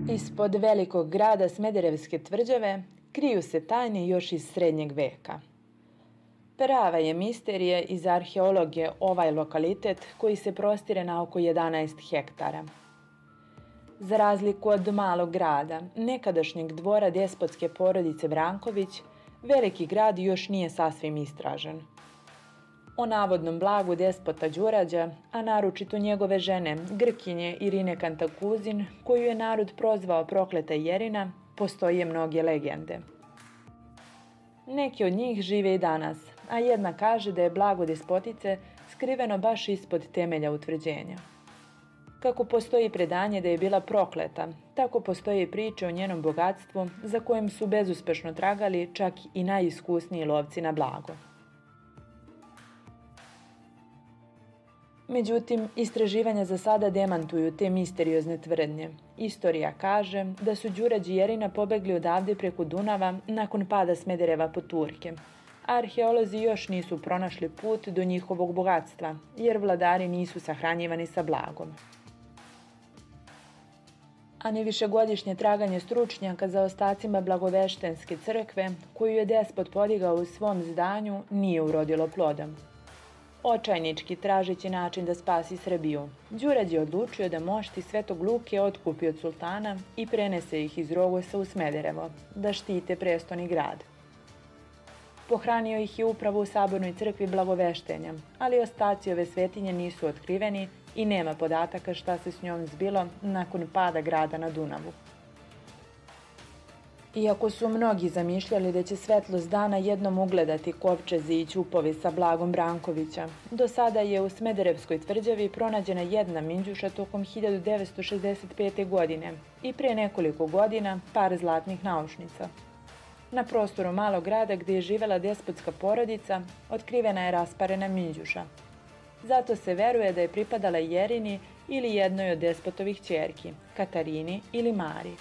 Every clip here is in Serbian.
Ispod velikog grada Smederevske tvrđave kriju se tajne još iz srednjeg veka. Prava je misterija i za arheologe ovaj lokalitet koji se prostire na oko 11 hektara. Za razliku od malog grada, nekadašnjeg dvora despotske porodice Branković, veliki grad još nije sasvim istražen. O navodnom blagu despota Đurađa, a naročito njegove žene, Grkinje Irine Kantakuzin, koju je narod prozvao prokleta Jerina, postoje mnoge legende. Neki od njih žive i danas, a jedna kaže da je blago despotice skriveno baš ispod temelja utvrđenja. Kako postoji predanje da je bila prokleta, tako postoje i priče o njenom bogatstvu za kojim su bezuspešno tragali čak i najiskusniji lovci na blago. Međutim, istraživanja za sada demantuju te misteriozne tvrdnje. Istorija kaže da su Đurađ i Jerina pobegli odavde preko Dunava nakon pada Smedereva pod Turke. Arheolozi još nisu pronašli put do njihovog bogatstva, jer vladari nisu sahranjivani sa blagom. A ni višegodišnje traganje stručnjaka za ostacima Blagoveštenske crkve, koju je despot podigao u svom zdanju, nije urodilo plodom. Očajnički tražeći način da spasi Srbiju, Đurađ je odlučio da mošti Svetog Luke otkupi od sultana i prenese ih iz Rogosa u Smederevo, da štite prestoni grad. Pohranio ih je upravo u sabornoj crkvi Blagoveštenja, ali ostaci ove svetinje nisu otkriveni i nema podataka šta se s njom zbilo nakon pada grada na Dunavu. Iako su mnogi zamišljali da će svetlost dana jednom ugledati kovčezi i ćupovi sa blagom Brankovića, do sada je u Smederevskoj tvrđavi pronađena jedna minđuša tokom 1965. godine i pre nekoliko godina par zlatnih naušnica. Na prostoru malog grada gdje je živela despotska porodica, otkrivena je rasparena minđuša. Zato se veruje da je pripadala Jerini ili jednoj od despotovih ćerki, Katarini ili Mari.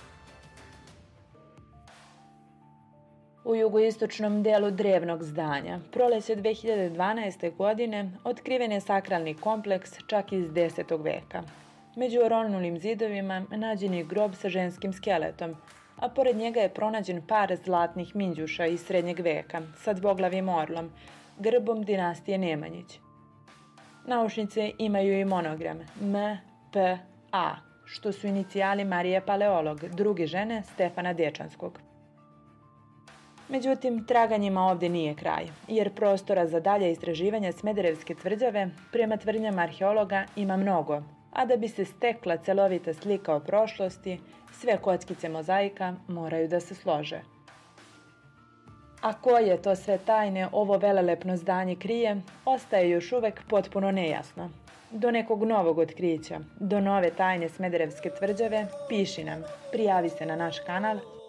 U jugoistočnom delu drevnog zdanja, proleće 2012. godine, otkriven je sakralni kompleks čak iz 10. veka. Među oronulim zidovima nađen je grob sa ženskim skeletom, a pored njega je pronađen par zlatnih minđuša iz srednjeg veka sa dvoglavim orlom, grbom dinastije Nemanjić. Naušnice imaju i monogram M.P.A., što su inicijali Marije Paleolog, druge žene Stefana Dečanskog. Međutim, traganjima ovdje nije kraj, jer prostora za dalje istraživanja Smederevske tvrđave, prema tvrdnjama arheologa, ima mnogo, a da bi se stekla celovita slika o prošlosti, sve kockice mozaika moraju da se slože. A koje to sve tajne ovo velelepno zdanje krije, ostaje još uvek potpuno nejasno. Do nekog novog otkrića, do nove tajne Smederevske tvrđave, piši nam, prijavi se na naš kanal